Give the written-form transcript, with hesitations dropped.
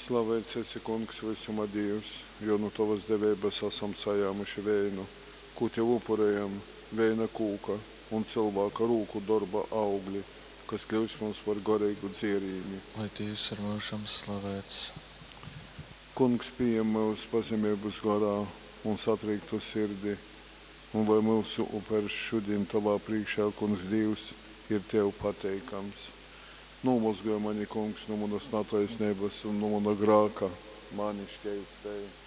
Slavēts esi, Kungs, visuma Dievs, jo no tavas devības esam sajāmuši vēju, ko tev upurējam, vēja kūka un cilvēka rūku darba augļi, kas kļūst mums par garīgu dzierību. Lai Dievs ar mūžam slavēts. Kungs, pieņem mūsu pazemības garā un satrīktu sirdi, un lai mūsu upurs šodien tavā priekšā, Kungs, Dievs, ir tev pateikams. Nomazgāj mani, Kungs, no manas netaisnības un no mana grāka, mani šķērs tevi.